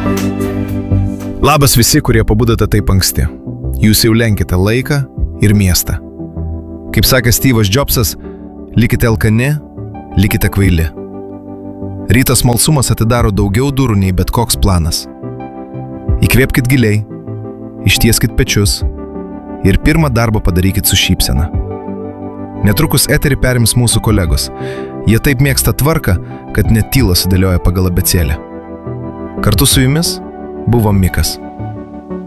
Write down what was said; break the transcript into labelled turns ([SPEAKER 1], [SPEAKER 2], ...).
[SPEAKER 1] Labas visi, kurie pabudote taip anksti. Jūs jau lenkite laiką ir miestą. Kaip sakė Steve'as Jobsas, likite alkani, likite kvaili. Rytas smalsumas atidaro daugiau durų nei bet koks planas. Įkvėpkit giliai, ištieskit pečius ir pirmą darbą padarykit su šypsena. Netrukus eterį perims mūsų kolegos. Jie taip mėgsta tvarką, kad net tylą sudėlioja pagal abėcėlę. Kartu su jumis buvo Mikas.